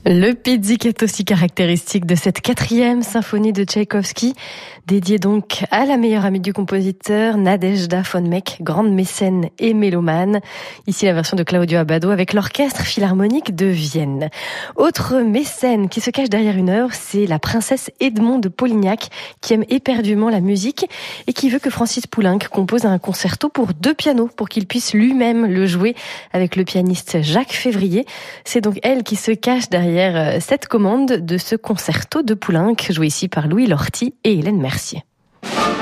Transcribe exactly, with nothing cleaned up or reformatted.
Le pizzicato si caractéristique de cette quatrième symphonie de Tchaïkovski, dédiée donc à la meilleure amie du compositeur, Nadejda von Meck, grande mécène et mélomane. Ici la version de Claudio Abbado avec l'Orchestre Philharmonique de Vienne. Autre mécène qui se cache derrière une œuvre, c'est la princesse Edmond de Polignac, qui aime éperdument la musique et qui veut que Francis Poulenc compose un concerto pour deux pianos pour qu'il puisse lui-même le jouer avec le pianiste Jacques Février. C'est donc elle qui se cache derrière cette commande de ce concerto de Poulenc, joué ici par Louis Lorty et Hélène Mercier.